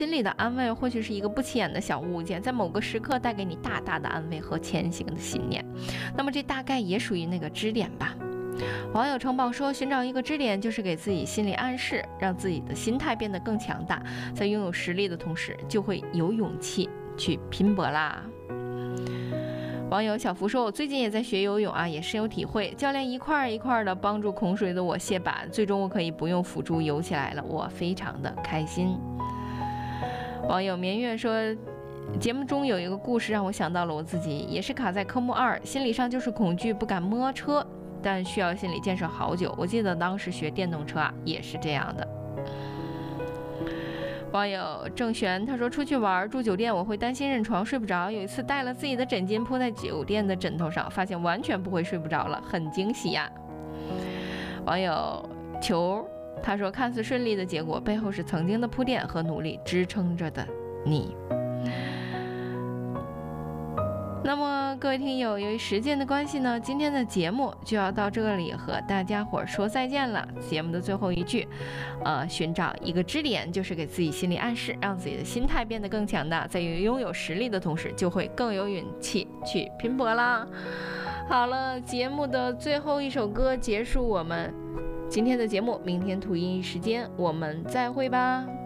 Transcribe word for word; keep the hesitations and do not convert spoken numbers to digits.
心里的安慰或许是一个不起眼的小物件，在某个时刻带给你大大的安慰和前行的信念。那么这大概也属于那个支点吧。网友城堡说，寻找一个支点就是给自己心理暗示，让自己的心态变得更强大，在拥有实力的同时，就会有勇气去拼搏啦。网友小福说，我最近也在学游泳啊，也深有体会，教练一块一块的帮助恐水的我卸板，最终我可以不用辅助游起来了，我非常的开心。网友绵月说，节目中有一个故事让我想到了我自己，也是卡在科目二，心理上就是恐惧，不敢摸车，但需要心理建设好久。我记得当时学电动车啊，也是这样的。网友郑璇他说，出去玩住酒店，我会担心认床睡不着，有一次带了自己的枕巾铺在酒店的枕头上，发现完全不会睡不着了，很惊喜呀。网友球他说，看似顺利的结果背后是曾经的铺垫和努力支撑着的你。那么各位听友，由于时间的关系呢，今天的节目就要到这里和大家伙说再见了。节目的最后一句，呃，寻找一个支点，就是给自己心理暗示，让自己的心态变得更强大，在拥有实力的同时，就会更有勇气去拼搏啦。好了，节目的最后一首歌结束我们今天的节目，明天图音时间我们再会吧。